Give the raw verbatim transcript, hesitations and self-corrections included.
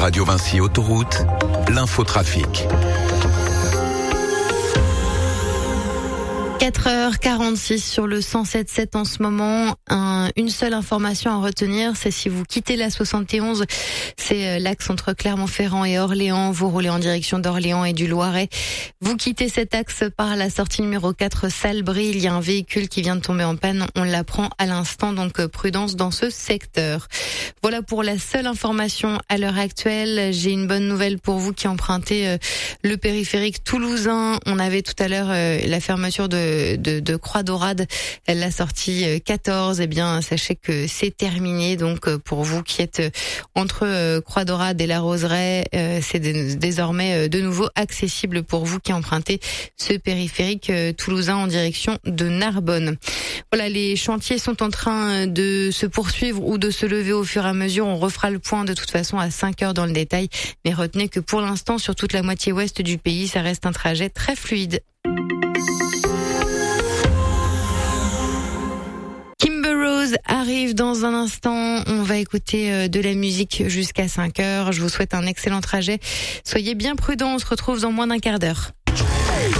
Radio Vinci Autoroute, l'infotrafic. quatre heures quarante-six sur le cent sept virgule sept en ce moment. Un, une seule information à retenir, c'est si vous quittez la soixante et onze, c'est l'axe entre Clermont-Ferrand et Orléans. Vous roulez en direction d'Orléans et du Loiret. Vous quittez cet axe par la sortie numéro quatre, Salbris. Il y a un véhicule qui vient de tomber en panne. On l'apprend à l'instant, donc prudence dans ce secteur. Voilà pour la seule information à l'heure actuelle. J'ai une bonne nouvelle pour vous qui empruntez le périphérique toulousain. On avait tout à l'heure la fermeture de De, de Croix-Daurade, la sortie quatorze, eh bien sachez que c'est terminé. Donc pour vous qui êtes entre Croix-Daurade et la Roseraie, c'est désormais de nouveau accessible pour vous qui empruntez ce périphérique toulousain en direction de Narbonne. Voilà, les chantiers sont en train de se poursuivre ou de se lever au fur et à mesure. On refera le point de toute façon à cinq heures dans le détail, mais retenez que pour l'instant sur toute la moitié ouest du pays, ça reste un trajet très fluide. Arrive dans un instant, on va écouter de la musique jusqu'à cinq heures. Je vous souhaite un excellent trajet. Soyez bien prudents, on se retrouve dans moins d'un quart d'heure.